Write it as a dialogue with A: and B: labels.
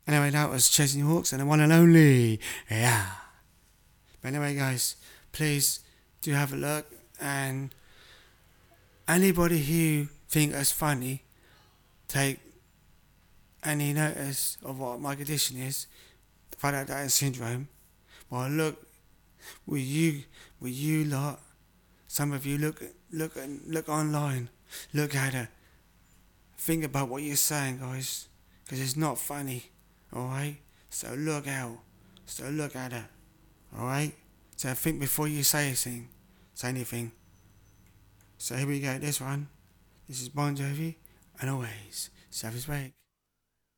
A: Anyway, that was Chasing Hawks and the one and only. Yeah. But anyway, guys, please do have a look. And anybody who think it's funny, take any notice of what my condition is, Fragile Down syndrome. Well, look, with you lot, some of you look online, look at it, think about what you're saying, guys, because it's not funny, all right? So look out, so look at it, all right? So think before you say anything. So here we go, this one. This is Bon Jovi, and always, Savage Wake.